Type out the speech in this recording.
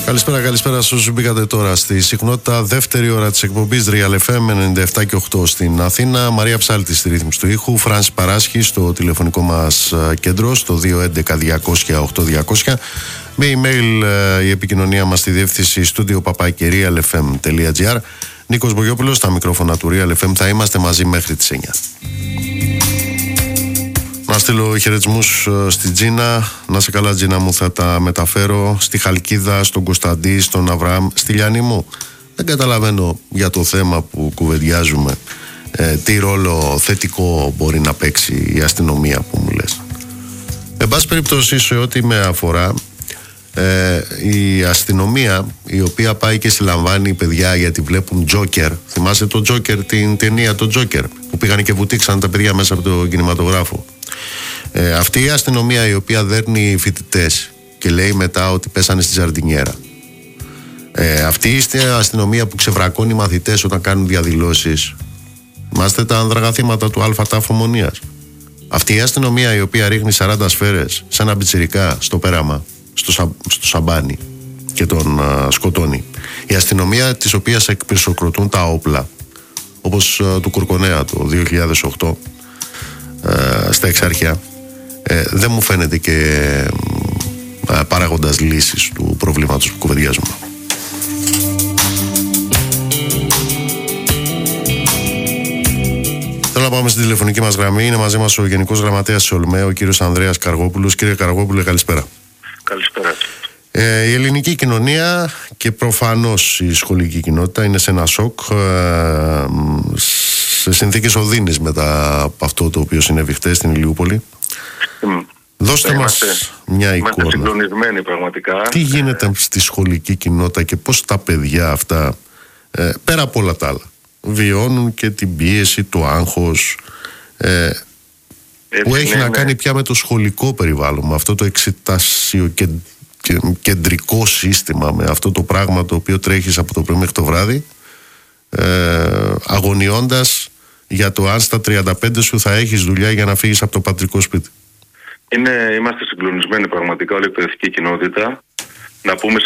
Καλησπέρα σε όσους μπήκατε τώρα στη συχνότητα. Δεύτερη ώρα της εκπομπής Real FM 97 και 8 στην Αθήνα. Μαρία Ψάλτη στη ρύθμιση του ήχου. Φράνση Παράσχη στο τηλεφωνικό μας κέντρο στο 211-200-8200. Με email η επικοινωνία μας στη διεύθυνση studio@realfm.gr. Νίκος Μπογιόπουλος στα μικρόφωνα του Real FM. Θα είμαστε μαζί μέχρι τις 9. Να στείλω χαιρετισμούς στη Τζίνα. Να σε καλά, Τζίνα μου, θα τα μεταφέρω. Στη Χαλκίδα, στον Κωνσταντή, στον Αβραάμ, στη Λιάννη μου. Δεν καταλαβαίνω για το θέμα που κουβεντιάζουμε τι ρόλο θετικό μπορεί να παίξει η αστυνομία που μου λες. Εν πάση περιπτώσει, σε ό,τι με αφορά, η αστυνομία η οποία πάει και συλλαμβάνει παιδιά γιατί βλέπουν Τζόκερ. Θυμάσαι το Τζόκερ, την ταινία το Τζόκερ που πήγαν και βουτήξαν τα παιδιά μέσα από το κινηματογράφο. Αυτή η αστυνομία η οποία δέρνει φοιτητές και λέει μετά ότι πέσανε στη ζαρντινιέρα. Αυτή η αστυνομία που ξεβρακώνει μαθητές όταν κάνουν διαδηλώσεις. Είμαστε τα ανδραγαθήματα του ΑΤΑΦ Ομονίας. Αυτή η αστυνομία η οποία ρίχνει 40 σφαίρες σε ένα πιτσιρικά στο πέραμα, στο σαμπάνι και τον σκοτώνει. Η αστυνομία της οποίας εκπυρσοκροτούν τα όπλα, όπως του Κουρκονέα το 2008 στα Εξάρχεια, δεν μου φαίνεται και παράγοντας λύσης του προβλήματος που κουβεντιάζουμε. Θέλω να πάμε στην τηλεφωνική μας γραμμή. Είναι μαζί μας ο Γενικός Γραμματέας της ΟΛΜΕ, ο κύριος Ανδρέας Καργόπουλος. Κύριε Καργόπουλε, καλησπέρα. Καλησπέρα. Η ελληνική κοινωνία και προφανώς η σχολική κοινότητα είναι σε ένα σοκ, σε συνθήκες οδύνης μετά από αυτό το οποίο συνέβη χτες στην Ηλιούπολη. Δώστε μας μια εικόνα. Είμαστε συγκλονισμένοι πραγματικά. Τι γίνεται στη σχολική κοινότητα και πώς τα παιδιά αυτά, πέρα από όλα τα άλλα, βιώνουν και την πίεση, το άγχος που έχει να κάνει πια με το σχολικό περιβάλλον, με αυτό το εξετάσιο κεντρικό σύστημα, με αυτό το πράγμα το οποίο τρέχεις από το πρωί μέχρι το βράδυ, αγωνιώντας για το αν στα 35 σου θα έχεις δουλειά για να φύγεις από το πατρικό σπίτι. Είμαστε συγκλονισμένοι πραγματικά όλη η εκπαιδευτική κοινότητα. Να πούμε